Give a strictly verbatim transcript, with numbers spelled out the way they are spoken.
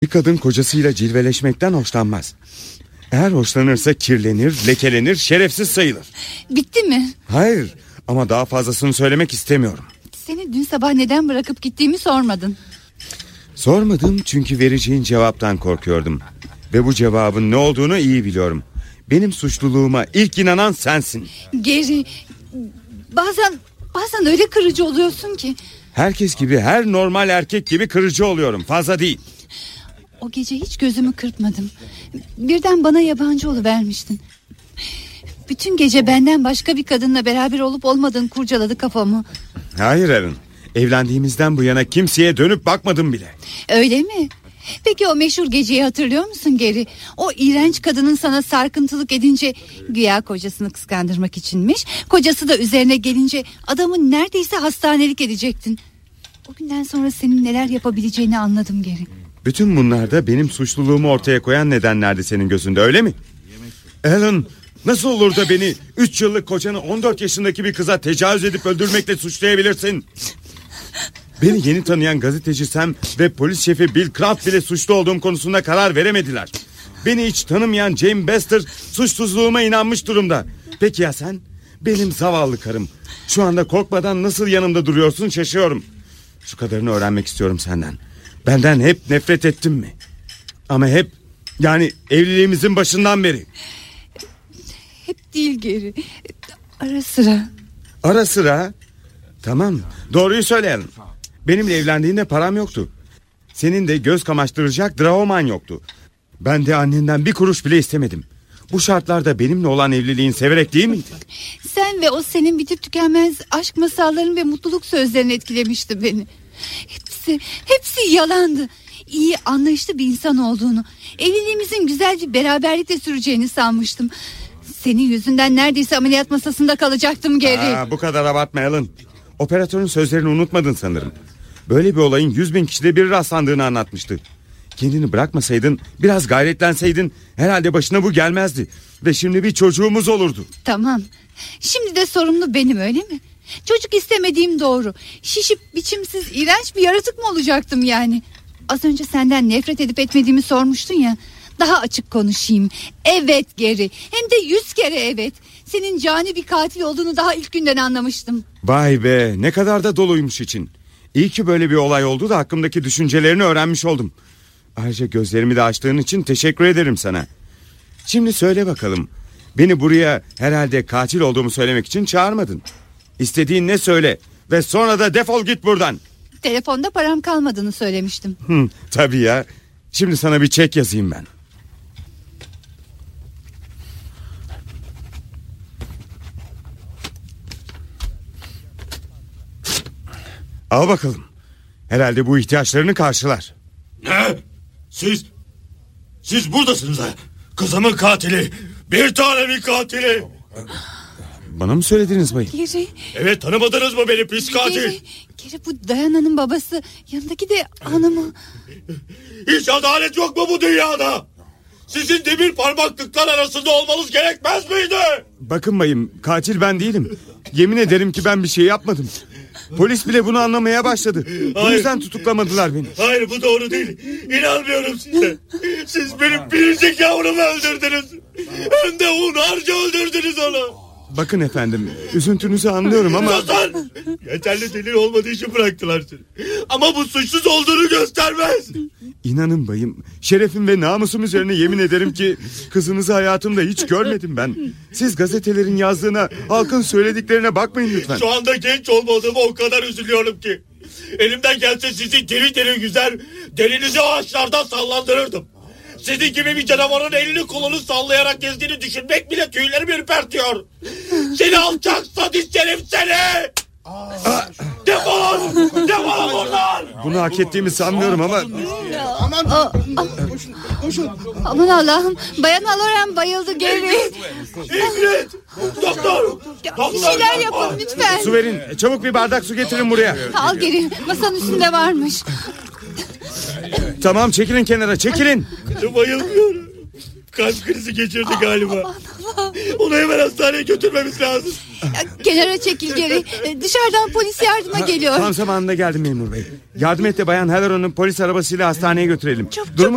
kadın kocasıyla cilveleşmekten hoşlanmaz. Eğer hoşlanırsa kirlenir, lekelenir, şerefsiz sayılır. Bitti mi? Hayır, ama daha fazlasını söylemek istemiyorum. Seni dün sabah neden bırakıp gittiğimi sormadın. Sormadım çünkü vereceğin cevaptan korkuyordum. Ve bu cevabın ne olduğunu iyi biliyorum. Benim suçluluğuma ilk inanan sensin. Geri, bazen bazen öyle kırıcı oluyorsun ki. Herkes gibi, her normal erkek gibi kırıcı oluyorum, fazla değil. O gece hiç gözümü kırpmadım. Birden bana yabancı oluvermiştin. Bütün gece benden başka bir kadınla beraber olup olmadığın kurcaladı kafamı. Hayır Aaron, evlendiğimizden bu yana kimseye dönüp bakmadım bile. Öyle mi? Peki o meşhur geceyi hatırlıyor musun Geri? O iğrenç kadının sana sarkıntılık edince güya kocasını kıskandırmak içinmiş. Kocası da üzerine gelince adamı neredeyse hastanelik edecektin. O günden sonra senin neler yapabileceğini anladım Geri. Bütün bunlar da benim suçluluğumu ortaya koyan nedenlerdi senin gözünde, öyle mi? Alan, nasıl olur da beni üç yıllık kocanı on dört yaşındaki bir kıza tecavüz edip öldürmekle suçlayabilirsin? Beni yeni tanıyan gazeteci Sam ve polis şefi Bill Kraft bile suçlu olduğum konusunda karar veremediler. Beni hiç tanımayan Jane Bester suçsuzluğuma inanmış durumda. Peki ya sen? Benim zavallı karım. Şu anda korkmadan nasıl yanımda duruyorsun şaşıyorum. Şu kadarını öğrenmek istiyorum senden. Benden hep nefret ettin mi? Ama hep, yani evliliğimizin başından beri. Hep değil Geri. Ara sıra. Ara sıra? Tamam, doğruyu söyleyelim. Benimle evlendiğinde param yoktu. Senin de göz kamaştıracak drahoman yoktu. Ben de annenden bir kuruş bile istemedim. Bu şartlarda benimle olan evliliğin severek değil miydi? Sen ve o senin bitip tükenmez aşk masalların ve mutluluk sözlerini etkilemişti beni. Hepsi, hepsi yalandı. İyi, anlayışlı bir insan olduğunu, evliliğimizin güzel bir beraberlikle süreceğini sanmıştım. Senin yüzünden neredeyse ameliyat masasında kalacaktım Geri. Aa, bu kadar abartmayalım. Operatörün sözlerini unutmadın sanırım. Böyle bir olayın yüz bin kişide bir rastlandığını anlatmıştı. Kendini bırakmasaydın, biraz gayretlenseydin herhalde başına bu gelmezdi. Ve şimdi bir çocuğumuz olurdu. Tamam. Şimdi de sorumlu benim, öyle mi? Çocuk istemediğim doğru. Şişip biçimsiz iğrenç bir yaratık mı olacaktım yani? Az önce senden nefret edip etmediğimi sormuştun ya. Daha açık konuşayım. Evet Geri. Hem de yüz kere evet. Senin cani bir katil olduğunu daha ilk günden anlamıştım. Vay be, ne kadar da doluymuş için. İyi ki böyle bir olay oldu da hakkımdaki düşüncelerini öğrenmiş oldum. Ayrıca gözlerimi de açtığın için teşekkür ederim sana. Şimdi söyle bakalım, beni buraya herhalde katil olduğumu söylemek için çağırmadın. İstediğin ne söyle ve sonra da defol git buradan. Telefonda param kalmadığını söylemiştim. Hı, tabii ya. Şimdi sana bir çek yazayım ben. Al bakalım. Herhalde bu ihtiyaçlarını karşılar. Ne? Siz... Siz buradasınız ha? Kızımın katili. Bir tane bir katili. Bana mı söylediniz bayım? Geri. Evet, tanımadınız mı beni pis katil? Geri, Geri bu Dayana'nın babası. Yanındaki de hanımı. Hiç adalet yok mu bu dünyada? Sizin demir parmaklıklar arasında olmanız gerekmez miydi? Bakın bayım, katil ben değilim. Yemin ederim ki ben bir şey yapmadım. Polis bile bunu anlamaya başladı. Bu yüzden tutuklamadılar beni. Hayır, bu doğru değil. İnanmıyorum size. Siz benim biricik yavrumu öldürdünüz. Hem de hunharca öldürdünüz onu. Bakın efendim, üzüntünüzü anlıyorum ama... Susun! Yeterli delil olmadığı için bıraktılar seni. Ama bu suçsuz olduğunu göstermez. İnanın bayım, şerefim ve namusum üzerine yemin ederim ki kızınızı hayatımda hiç görmedim ben. Siz gazetelerin yazdığına, halkın söylediklerine bakmayın lütfen. Şu anda genç olmadığıma o kadar üzülüyorum ki. Elimden gelse sizi diri diri güzel, derinizi ağaçlardan sallandırırdım. Sizin gibi bir canavarın elini kolunu sallayarak gezdiğini düşünmek bile tüylerimi ürpertiyor. Seni alçak sadist herif seni! Defol! Defol buradan! Bunu hak ettiğimi sanmıyorum ama... Aman koşun, koşun. Aman Allah'ım, Bayan Aloran bayıldı Geri. İngiliz! Doktor! Bir şeyler yapın lütfen. Su verin, çabuk bir bardak su getirin buraya. Al Geri, masanın üstünde varmış. Tamam, çekilin kenara, çekilin. Bayılmıyorum. Kalp krizi geçirdi galiba. Onu hemen hastaneye götürmemiz lazım. Kenara çekil Geri. Dışarıdan polis yardıma geliyor. Tam zamanında geldim memur bey. Yardım et de Bayan Halloran'ı polis arabasıyla hastaneye götürelim. Çok, Durumu